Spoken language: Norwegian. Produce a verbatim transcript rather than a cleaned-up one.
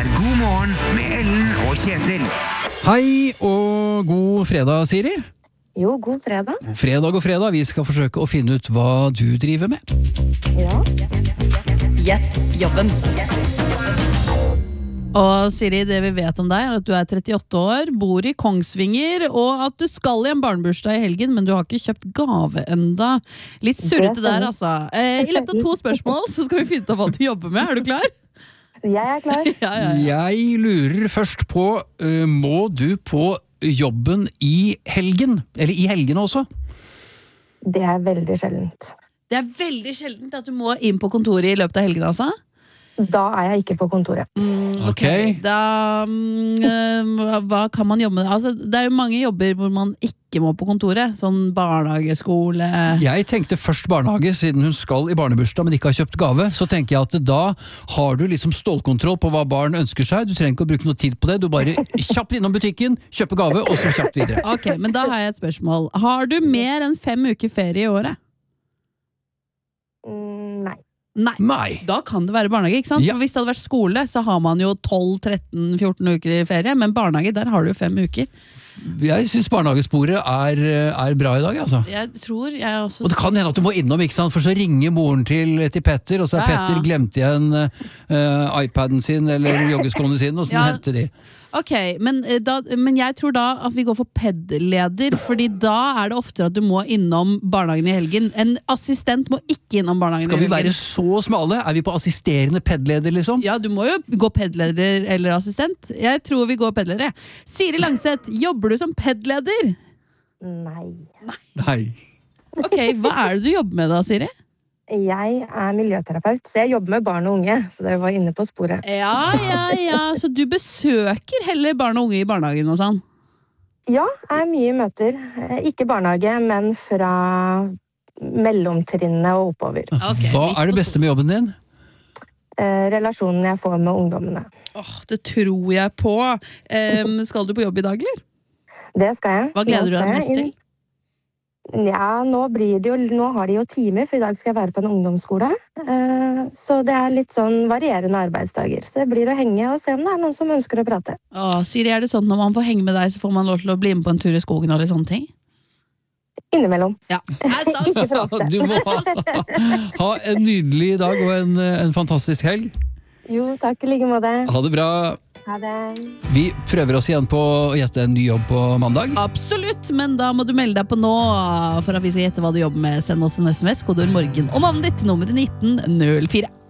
er God morgen med Ellen og Kjetil. Hei og god fredag, Siri. Jo, god fredag. Fredag og fredag, vi skal forsøke å finne ut hva du driver med. Ja. Gjett jobben. Og Siri, det vi vet om deg er at du er trettiåtte år, bor i Kongsvinger, og at du skal i en barnebursdag i helgen, men du har ikke kjøpt gave enda. Litt surrete der, altså. Eh, I løpet av to spørsmål så skal vi finne ut av hva du jobber med. Er du klar? Jeg er klar. Ja, ja, ja. Jeg lurer først på, uh, må du på jobben i helgen? Eller i helgen også? Det er veldig sjeldent. Det er veldig sjeldent at du må inn på kontoret i løpet av helgen, altså? Da er jeg ikke på kontoret. Mm, ok, Ok. da mm, eh, hva kan man jobbe med? Altså, det er jo mange jobber hvor man ikke må på kontoret, sånn barnehage, skole. Jeg tenkte først barnehage, siden hun skal i barnebursdag, men ikke har kjøpt gave. Så tenker jeg at da har du liksom stålkontroll på hva barn ønsker seg. Du trenger ikke å bruke noe tid på det. Du bare kjapt innom butikken, kjøpe gave, og så kjapt videre. Ok, men da har jeg et spørsmål. Har du mer enn fem uker ferie i året? Mm, nei. Nei. Nei. Da kan det være barnehage, ikke sant? Ja. For hvis det hadde vært skole, så har man jo tolv, tretten, fjorten uker i ferie, men barnehage, der har du jo fem uker. Jeg synes barnehagesporet er, er bra i dag, altså. Jeg tror jeg også... Og det kan hende at du må innom, ikke sant? For så ringer moren til, til Petter, og så er Ja, ja. Petter glemt igjen uh, iPaden sin eller joggeskoene sine, og så må Ja. du hente de. Ok, men, eh, da, men jeg tror da at vi går for P E D-leder, fordi da er det oftere at du må innom barnehagen i helgen. En assistent må ikke innom barnehagen Skal i vi helgen. være så smale? Er vi på assisterende P E D-leder, liksom? Ja, du må jo gå P E D-leder eller assistent. Jeg tror vi går P E D-ledere. Siri Langseth, jobber du som P E D-leder? Nei. Nei. Ok, hva er det du jobber med da, Siri? Jeg er miljøterapeut, så jeg jobber med barn og unge, så dere var inne på sporet. Ja, ja, ja, så du besøker heller barn og unge i barnehagen og sånn? Ja, jeg er mye i møter. Eh, Ikke barnehage, men fra mellomtrinnet og oppover. Ok, Hva midt er det på beste med jobben din? Eh, Relasjonen jeg får med ungdommene. Åh, det tror jeg på. Em, skal du på jobb i dag, eller? Det skal jeg. Hva gleder Nå du deg skal jeg mest til? inn- Ja, nå, blir det jo, nå har de jo timer, for i dag skal jeg være på en ungdomsskole. Eh, Så det er litt sånn varierende arbeidsdager. Så det blir å henge og se om det er noen som ønsker å prate. Åh, Siri, er det sånn når man får henge med deg, så får man lov til å bli med på en tur i skogen og litt sånne ting? Innimellom. Ja. Nei, stas. Ikke for ofte. Du må ha, ha en nydelig dag og en, en fantastisk helg. Jo, takk i like måte. Ha det bra. Ha det. Vi prøver oss igjen på å gjette en ny jobb på mandag. Absolutt, men da må du melde deg på nå for at vi skal gjette hva du jobber med. Send oss en sms, kodeord morgen og navnet ditt til nummeret nitten null fire.